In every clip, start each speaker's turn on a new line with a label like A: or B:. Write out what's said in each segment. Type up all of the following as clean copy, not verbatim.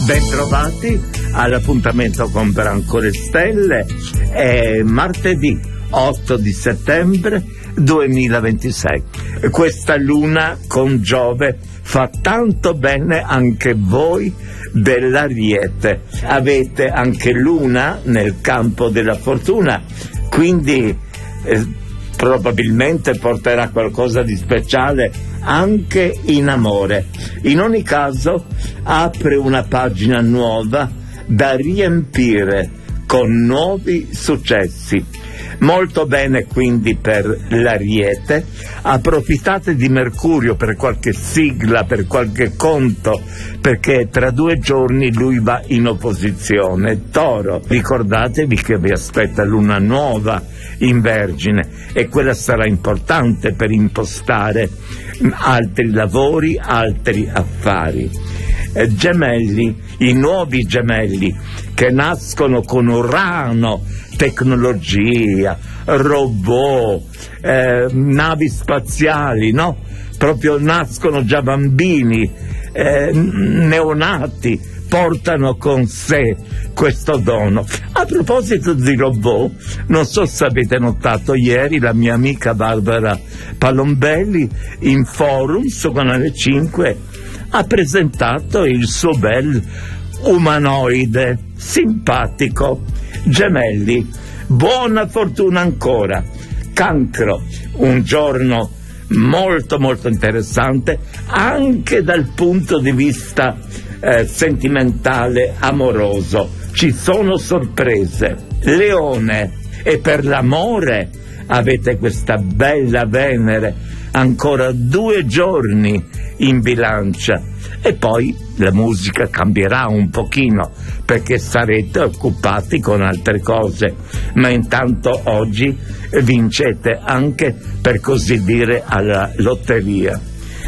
A: Bentrovati all'appuntamento con Branco le Stelle. È martedì 8 di settembre 2026. Questa luna con Giove fa tanto bene anche voi dell'Ariete. Avete anche luna nel campo della fortuna, quindi probabilmente porterà qualcosa di speciale anche in amore. In ogni caso apre una pagina nuova da riempire con nuovi successi. Molto bene quindi per l'Ariete. Approfittate di Mercurio per qualche sigla, per qualche conto, perché tra 2 giorni lui va in opposizione. Toro, ricordatevi che vi aspetta luna nuova in Vergine e quella sarà importante per impostare altri lavori, altri affari. Gemelli, i nuovi gemelli che nascono con Urano, tecnologia, robot, navi spaziali, no? Proprio nascono già bambini, neonati, portano con sé questo dono. A proposito di robot, non so se avete notato ieri la mia amica Barbara Palombelli in forum su Canale 5 ha presentato il suo bel umanoide simpatico. Gemelli, buona fortuna ancora. Cancro, un giorno molto molto interessante anche dal punto di vista sentimentale, amoroso. Ci sono sorprese. Leone, e per l'amore avete questa bella Venere, ancora 2 giorni in Bilancia, e poi la musica cambierà un pochino perché sarete occupati con altre cose, ma intanto oggi vincete anche, per così dire, alla lotteria.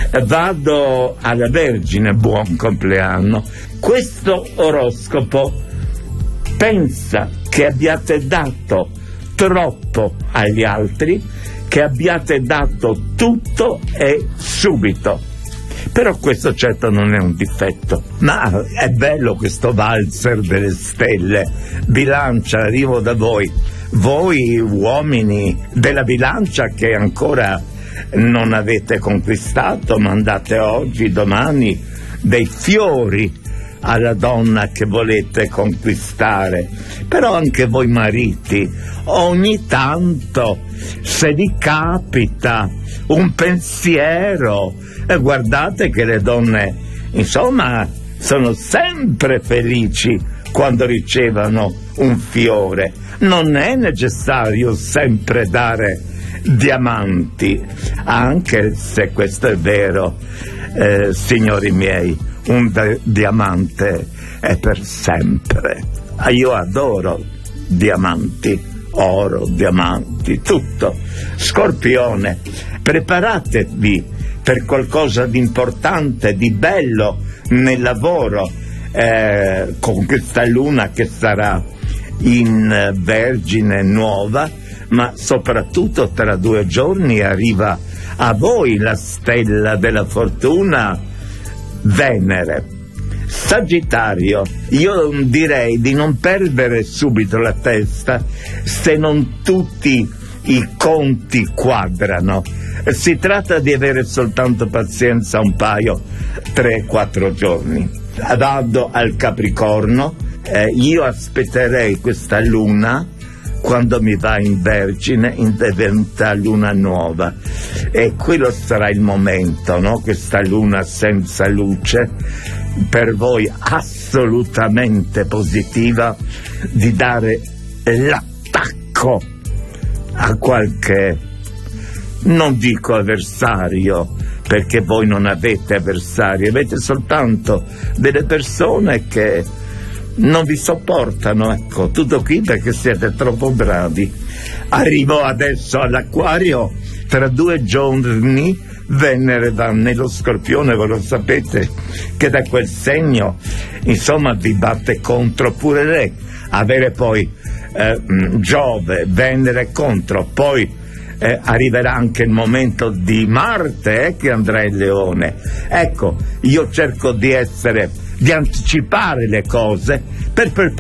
A: Vado alla Vergine, buon compleanno. Questo oroscopo pensa che abbiate dato troppo agli altri, che abbiate dato tutto e subito. Però questo certo non è un difetto, ma è bello questo valzer delle stelle. Bilancia, arrivo da voi uomini della Bilancia che ancora non avete conquistato, mandate oggi, domani dei fiori alla donna che volete conquistare. Però anche voi mariti, ogni tanto, se vi capita un pensiero, guardate che le donne, insomma, sono sempre felici quando ricevono un fiore. Non è necessario sempre dare diamanti, anche se questo è vero, signori miei, un diamante è per sempre. Io adoro diamanti, oro, diamanti, tutto. Scorpione, preparatevi per qualcosa di importante, di bello nel lavoro, con questa luna che sarà in Vergine nuova, ma soprattutto tra 2 giorni arriva a voi la stella della fortuna, Venere. Sagittario, io direi di non perdere subito la testa se non tutti i conti quadrano. Si tratta di avere soltanto pazienza un paio, 3-4 giorni. Vado al Capricorno, io aspetterei questa luna quando mi va in Vergine, diventa luna nuova, e quello sarà il momento, no? Questa luna senza luce, per voi assolutamente positiva, di dare l'attacco a qualche, non dico avversario, perché voi non avete avversari, avete soltanto delle persone che non vi sopportano, ecco, tutto qui perché siete troppo bravi. Arrivo adesso all'Acquario, tra 2 giorni Venere va nello Scorpione, voi lo sapete che da quel segno, insomma, vi batte contro pure lei. Avere poi Giove, Venere contro, poi arriverà anche il momento di Marte che andrà in Leone. Ecco, io cerco di essere di anticipare le cose per